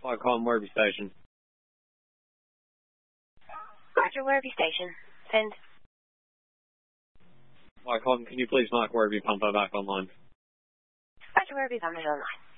Flight calling Werribee Station. Roger, Werribee Station. Send. Flight calling, can you please mark Werribee Pumper back online? Roger, Werribee Pumper's online.